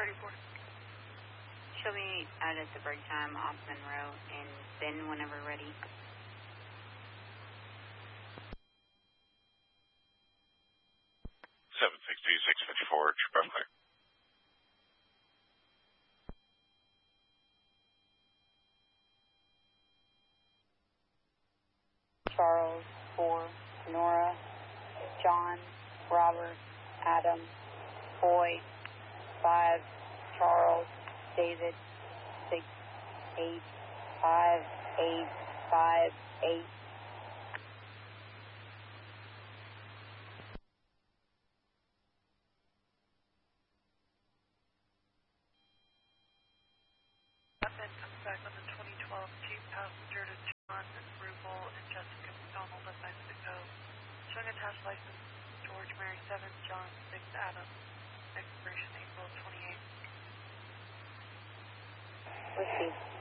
34. Show me out at the break time off Monroe and then whenever ready. Charles, 4, Nora, John, Robert, Adam, Boy, 5, Charles, David, 6, 8, 5, 8, 5, 8. Comes back on the 2012 chief passenger to John Rubel and Jessica McDonald at Mexico. Showing a task license, George Mary 7, John 6, Adam. Expiration April 28th. Whiskey.